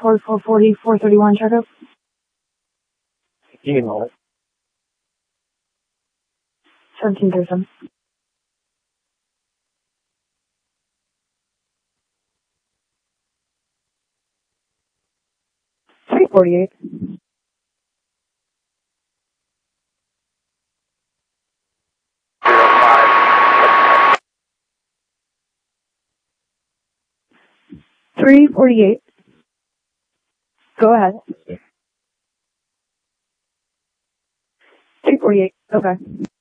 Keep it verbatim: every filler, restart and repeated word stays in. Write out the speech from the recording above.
four four forty, four thirty-one checkup. You can hold it. seventeen thirty-seven. three forty-eight. three forty-eight. Go ahead. three forty-eight. Okay.